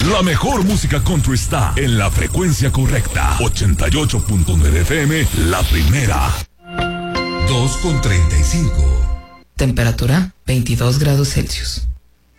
La mejor música country está en la frecuencia correcta. 88.9 FM, la primera. 2:35. Temperatura 22 grados Celsius.